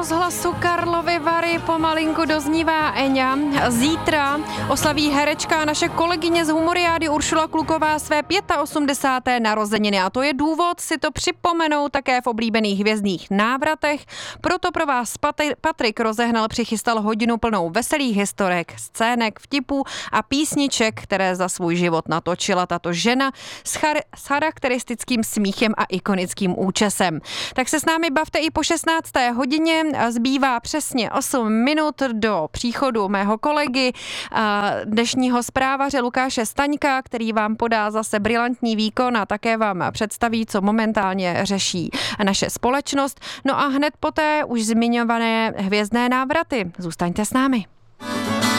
rozhlasu Karlovy Vary pomalinku doznívá Eňa. Zítra oslaví herečka a naše kolegyně z Humoriády Uršula Kluková své 85. narozeniny a to je důvod si to připomenout také v oblíbených hvězdných návratech. Proto pro vás Patrik Rozehnal přichystal hodinu plnou veselých historek, scének, vtipů a písniček, které za svůj život natočila tato žena s charakteristickým smíchem a ikonickým účesem. Tak se s námi bavte i po 16. hodině. Zbývá přesně 8 minut do příchodu mého kolegy, dnešního zprávaře Lukáše Staňka, který vám podá zase brilantní výkon a také vám představí, co momentálně řeší naše společnost. No a hned poté už zmiňované hvězdné návraty. Zůstaňte s námi.